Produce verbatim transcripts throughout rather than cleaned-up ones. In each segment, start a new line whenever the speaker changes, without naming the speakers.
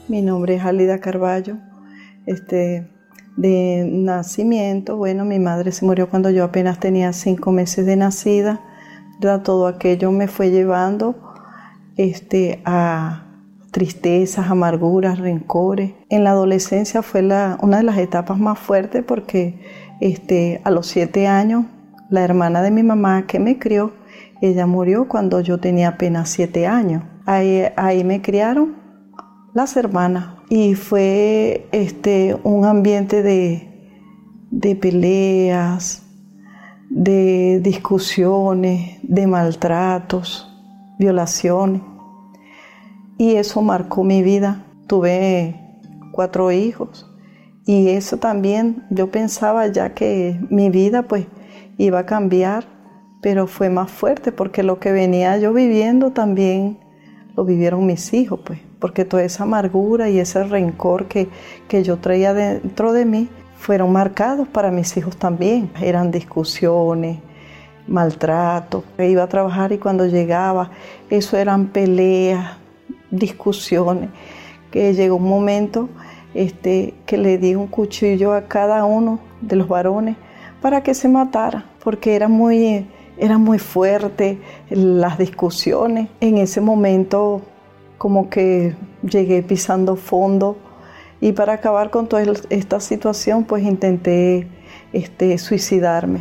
Mi nombre es Alida Carballo. Este, de nacimiento, bueno, mi madre se murió cuando yo apenas tenía cinco meses de nacida. Ya todo aquello me fue llevando este, a tristezas, amarguras, rencores. En la adolescencia fue la, una de las etapas más fuertes porque este, a los siete años, la hermana de mi mamá que me crió, ella murió cuando yo tenía apenas siete años. Ahí, ahí me criaron las hermanas y fue este, un ambiente de, de peleas, de discusiones, de maltratos, violaciones. Y eso marcó mi vida. Tuve cuatro hijos y eso también, yo pensaba ya que mi vida pues iba a cambiar, pero fue más fuerte porque lo que venía yo viviendo también lo vivieron mis hijos, pues, porque toda esa amargura y ese rencor que, que yo traía dentro de mí fueron marcados para mis hijos también. Eran discusiones, maltrato. Iba a trabajar y cuando llegaba, eso eran peleas, discusiones, que llegó un momento este, que le di un cuchillo a cada uno de los varones para que se matara, porque era muy, era muy fuerte las discusiones. En ese momento como que llegué pisando fondo y para acabar con toda esta situación pues intenté este, suicidarme.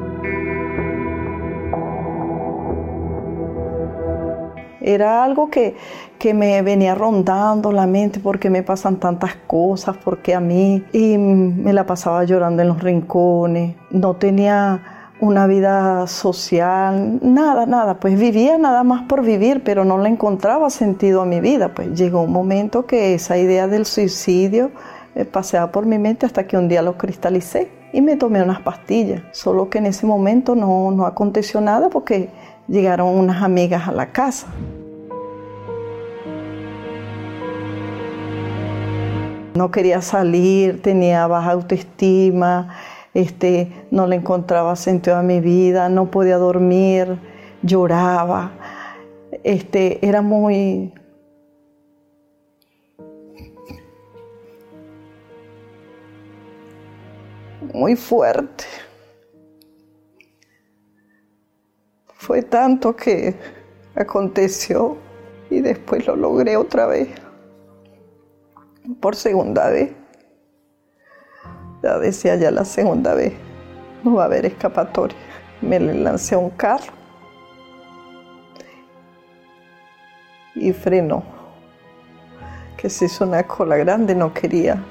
Era algo que, que me venía rondando la mente, porque me pasan tantas cosas, porque a mí, y me la pasaba llorando en los rincones, no tenía una vida social, nada, nada, pues vivía nada más por vivir, pero no le encontraba sentido a mi vida. Pues llegó un momento que esa idea del suicidio eh, paseaba por mi mente hasta que un día lo cristalicé y me tomé unas pastillas, solo que en ese momento no, no aconteció nada porque llegaron unas amigas a la casa. No quería salir, tenía baja autoestima, este, no le encontraba sentido a mi vida, no podía dormir, lloraba. Este, era muy... muy fuerte. Fue tanto que aconteció y después lo logré otra vez, por segunda vez. Ya decía, ya la segunda vez no va a haber escapatoria. Me le lancé a un carro y frenó, que se hizo una cola grande, no quería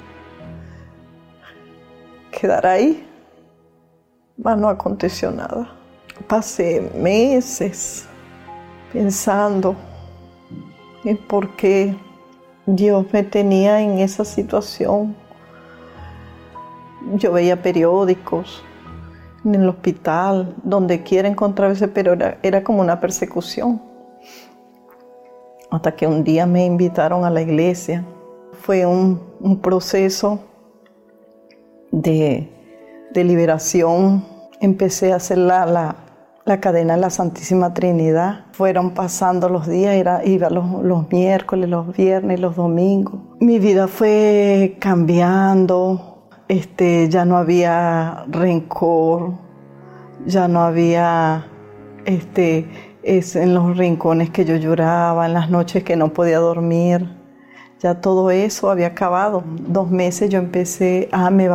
quedar ahí, mas no aconteció nada. Pasé meses pensando en por qué Dios me tenía en esa situación. Yo veía periódicos en el hospital, donde quiera encontraba ese, pero era, era como una persecución. Hasta que un día me invitaron a la iglesia. Fue un, un proceso de, de liberación. Empecé a hacer la, la, la cadena de la Santísima Trinidad. Fueron pasando los días, era, iba los, los miércoles, los viernes, los domingos. Mi vida fue cambiando. Este, ya no había rencor, ya no había este, es en los rincones que yo lloraba, en las noches que no podía dormir. Ya todo eso había acabado. Dos meses yo empecé a me